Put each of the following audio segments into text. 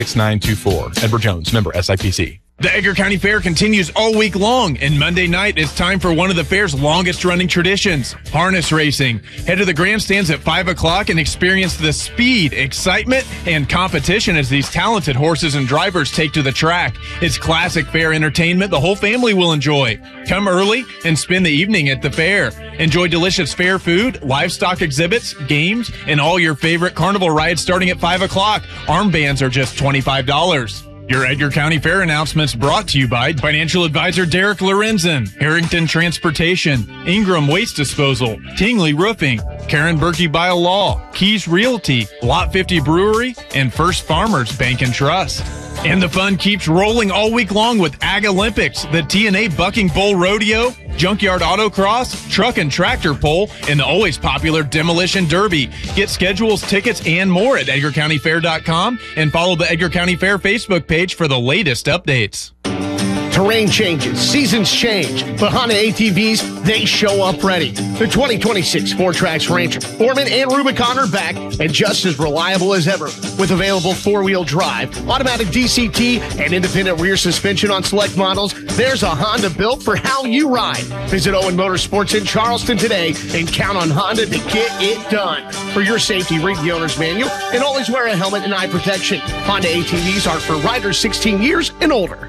6924. Edward Jones, member SIPC. The Edgar County Fair continues all week long, and Monday night it's time for one of the fair's longest-running traditions, harness racing. Head to the grandstands at 5 o'clock and experience the speed, excitement, and competition as these talented horses and drivers take to the track. It's classic fair entertainment the whole family will enjoy. Come early and spend the evening at the fair. Enjoy delicious fair food, livestock exhibits, games, and all your favorite carnival rides starting at 5 o'clock. Armbands are just $25. Your Edgar County Fair announcements brought to you by financial advisor Derek Lorenzen, Harrington Transportation, Ingram Waste Disposal, Tingley Roofing, Karen Berkey Bio Law, Keys Realty, Lot 50 Brewery, and First Farmers Bank and Trust. And the fun keeps rolling all week long with Ag Olympics, the TNA Bucking Bull Rodeo, Junkyard Autocross, Truck and Tractor Pull, and the always popular Demolition Derby. Get schedules, tickets, and more at EdgarCountyFair.com and follow the Edgar County Fair Facebook page for the latest updates. Terrain changes, seasons change, but Honda ATVs, they show up ready. The 2026 Four Tracks Ranger, Foreman, and Rubicon are back and just as reliable as ever. With available four-wheel drive, automatic DCT, and independent rear suspension on select models, there's a Honda built for how you ride. Visit Owen Motorsports in Charleston today and count on Honda to get it done. For your safety, read the owner's manual and always wear a helmet and eye protection. Honda ATVs are for riders 16 years and older.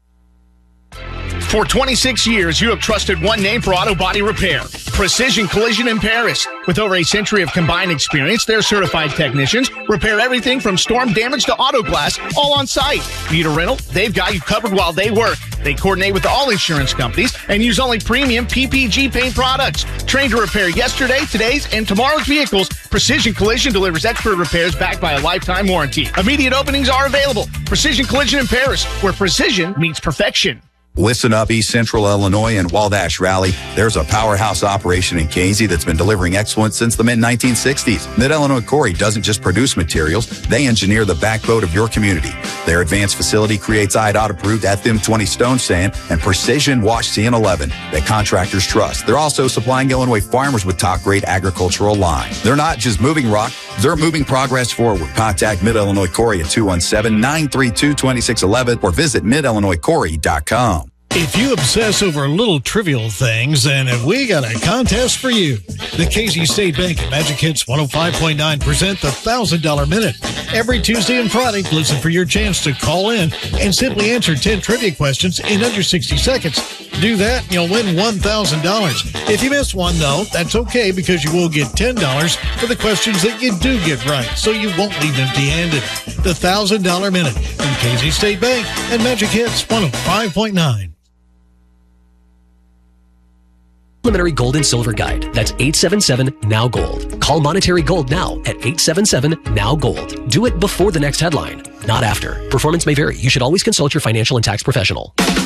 For 26 years, you have trusted one name for auto body repair, Precision Collision in Paris. With over a century of combined experience, their certified technicians repair everything from storm damage to auto glass, all on site. Need a rental? They've got you covered while they work. They coordinate with all insurance companies and use only premium PPG paint products. Trained to repair yesterday, today's, and tomorrow's vehicles, Precision Collision delivers expert repairs backed by a lifetime warranty. Immediate openings are available. Precision Collision in Paris, where precision meets perfection. Listen up, East Central Illinois and Wabash Rally. There's a powerhouse operation in Casey that's been delivering excellence since the mid-1960s. Mid-Illinois Quarry doesn't just produce materials, they engineer the backbone of your community. Their advanced facility creates IDOT-approved FM20 stone sand and precision wash CN11 that contractors trust. They're also supplying Illinois farmers with top-grade agricultural lime. They're not just moving rock, they're moving progress forward. Contact Mid-Illinois Quarry at 217-932-2611 or visit midillinoisquarry.com. If you obsess over little trivial things, then we got a contest for you. The Casey State Bank and Magic Hits 105.9 present the $1,000 Minute. Every Tuesday and Friday, listen for your chance to call in and simply answer 10 trivia questions in under 60 seconds. Do that, and you'll win $1,000. If you miss one, though, that's okay because you will get $10 for the questions that you do get right, so you won't leave empty-handed. The $1,000 Minute from Casey State Bank and Magic Hits 105.9. Complimentary Gold and Silver Guide. That's 877-NOW-GOLD. Call Monetary Gold now at 877-NOW-GOLD. Do it before the next headline, not after. Performance may vary. You should always consult your financial and tax professional.